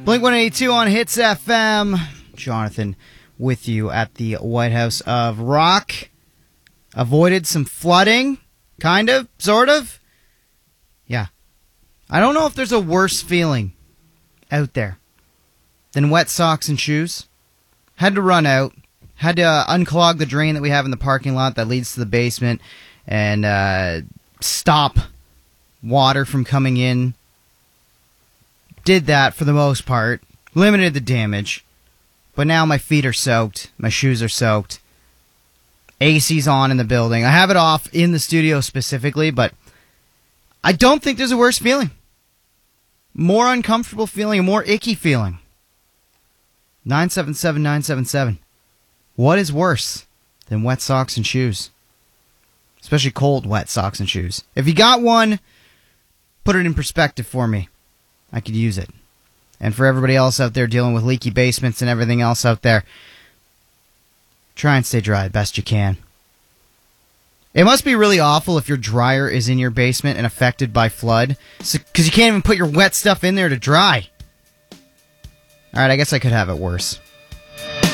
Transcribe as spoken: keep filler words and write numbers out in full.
Blink one eighty-two on Hits F M. Jonathan with you at the White House of Rock. Avoided some flooding, kind of, sort of. Yeah. I don't know if there's a worse feeling out there than wet socks and shoes. Had to run out. Had to uh, unclog the drain that we have in the parking lot that leads to the basement and uh, stop water from coming in. Did that for the most part. Limited the damage. But now my feet are soaked. My shoes are soaked. A C's on in the building. I have it off in the studio specifically, but I don't think there's a worse feeling. More uncomfortable feeling, a more icky feeling. nine seven seven nine seven seven. What is worse than wet socks and shoes? Especially cold, wet socks and shoes. If you got one, put it in perspective for me. I could use it. And for everybody else out there dealing with leaky basements and everything else out there, try and stay dry best you can. It must be really awful if your dryer is in your basement and affected by flood, because so, you can't even put your wet stuff in there to dry. Alright, I guess I could have it worse.